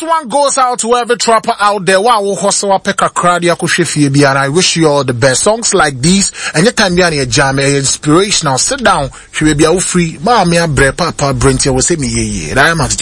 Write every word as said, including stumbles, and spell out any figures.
one goes out to every trapper out there. Wow, hustle pick a crowd and I wish you all the best. Songs like these, and you can be on your jam, inspirational. Sit down, she will be all free. Mama, bre, papa, brent, you will say me, yeah, yeah. I am at